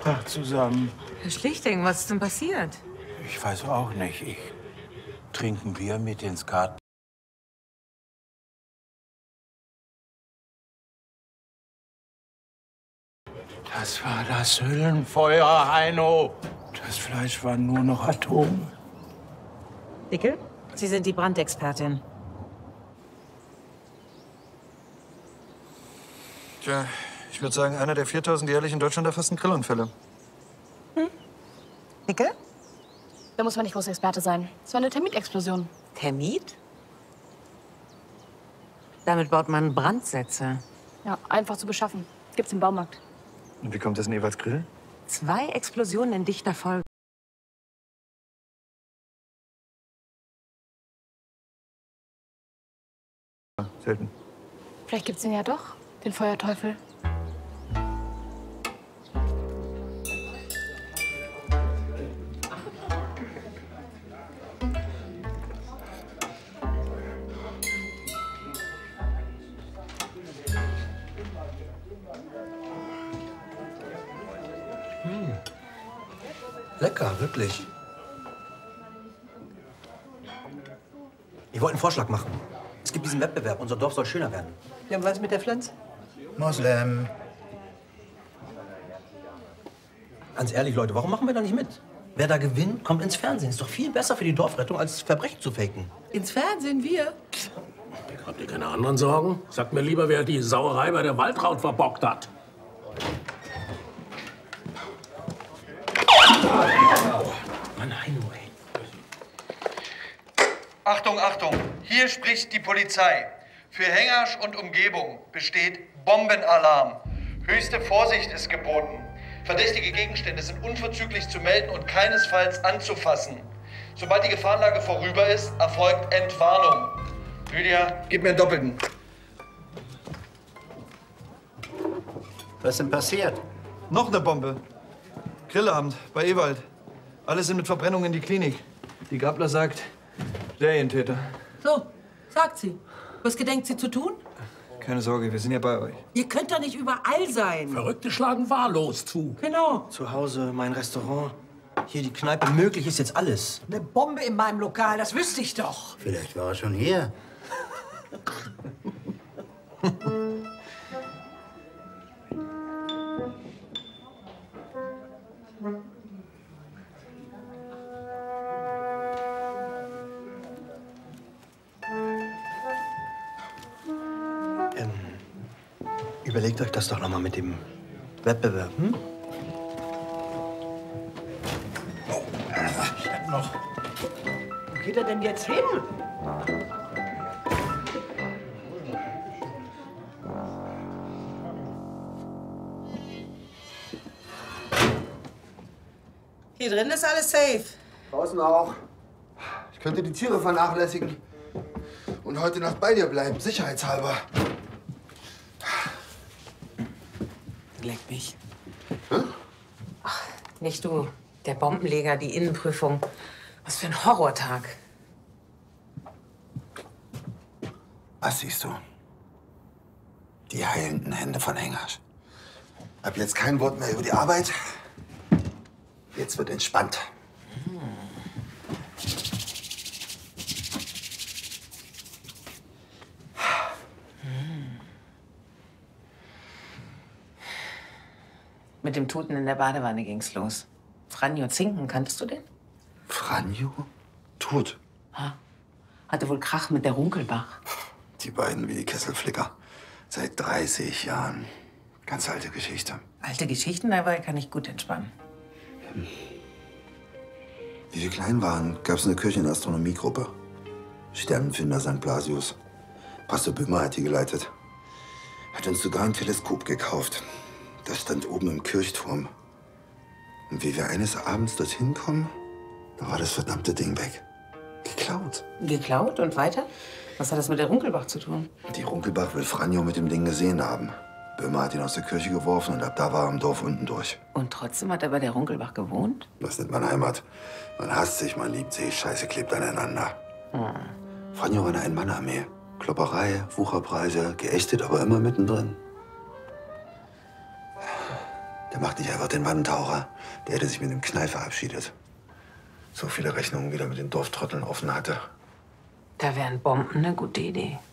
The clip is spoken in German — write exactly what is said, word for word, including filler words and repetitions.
Tag zusammen. Herr Schlichting, was ist denn passiert? Ich weiß auch nicht. Ich trinke ein Bier mit ins Skat. Das war das Hüllenfeuer, Heino. Das Fleisch war nur noch Atom. Dickel, Sie sind die Brandexpertin. Tja, ich würde sagen, einer der viertausend jährlich in Deutschland erfassten Grillunfälle. Hm? Dickel? Da muss man nicht groß Experte sein. Es war eine Termitexplosion. Termit? Damit baut man Brandsätze. Ja, einfach zu beschaffen. Gibt's im Baumarkt. Und wie kommt das in Ewerts Grill? Zwei Explosionen in dichter Folge. Selten. Vielleicht gibt's den ja doch, den Feuerteufel. Hm. Lecker, wirklich. Ich wollte einen Vorschlag machen. Es gibt diesen Wettbewerb, unser Dorf soll schöner werden. Ja, was mit der Pflanze? Moslem. Ganz ehrlich, Leute, warum machen wir da nicht mit? Wer da gewinnt, kommt ins Fernsehen. Ist doch viel besser für die Dorfrettung, als Verbrechen zu faken. Ins Fernsehen, wir? Habt ihr keine anderen Sorgen? Sagt mir lieber, wer die Sauerei bei der Waldraut verbockt hat. Mann, Heino, ey. Achtung, Achtung! Hier spricht die Polizei. Für Hengersch und Umgebung besteht Bombenalarm. Höchste Vorsicht ist geboten. Verdächtige Gegenstände sind unverzüglich zu melden und keinesfalls anzufassen. Sobald die Gefahrenlage vorüber ist, erfolgt Entwarnung. Lydia, gib mir einen Doppelten. Was ist denn passiert? Noch eine Bombe. Grillabend bei Ewald. Alle sind mit Verbrennung in die Klinik. Die Gabler sagt, Serientäter. So, sagt sie. Was gedenkt sie zu tun? Keine Sorge, wir sind ja bei euch. Ihr könnt doch nicht überall sein. Verrückte schlagen wahllos zu. Genau. Zu Hause, mein Restaurant. Hier die Kneipe. Möglich ist jetzt alles. Eine Bombe in meinem Lokal, das wüsste ich doch. Vielleicht war er schon hier. Ähm, überlegt euch das doch noch mal mit dem Wettbewerb, hm? Noch. Wo geht er denn jetzt hin? Hier drin ist alles safe. Draußen auch. Ich könnte die Tiere vernachlässigen und heute Nacht bei dir bleiben, sicherheitshalber. Leck mich. Hm? Ach, nicht du. Der Bombenleger, die Innenprüfung. Was für ein Horrortag. Was siehst du? Die heilenden Hände von Hengersch. Ab jetzt kein Wort mehr über die Arbeit. Jetzt wird entspannt. Hm. Mit dem Toten in der Badewanne ging's los. Franjo Zinken, kanntest du den? Franjo? Tot. Ha. Hatte wohl Krach mit der Runkelbach. Die beiden wie die Kesselflicker. Seit dreißig Jahren. Ganz alte Geschichte. Alte Geschichten, dabei kann ich gut entspannen. Wie wir klein waren, gab es eine Kirchenastronomiegruppe. Sternenfinder Sankt Blasius. Pastor Böhmer hat die geleitet. Hat uns sogar ein Teleskop gekauft. Das stand oben im Kirchturm. Und wie wir eines Abends dorthin kommen, da war das verdammte Ding weg. Geklaut. Geklaut und weiter? Was hat das mit der Runkelbach zu tun? Die Runkelbach will Franjo mit dem Ding gesehen haben. Böhmer hat ihn aus der Kirche geworfen und ab da war er im Dorf unten durch. Und trotzdem hat er bei der Runkelbach gewohnt? Das nennt man Heimat. Man hasst sich, man liebt sich, Scheiße klebt aneinander. Hm. Franjo war eine Ein-Mann-Armee. Klopperei, Wucherpreise, geächtet, aber immer mittendrin. Der macht nicht einfach den Wandtaucher. Der hätte sich mit dem Knall verabschiedet. So viele Rechnungen wieder mit den Dorftrotteln offen hatte. Da wären Bomben eine gute Idee.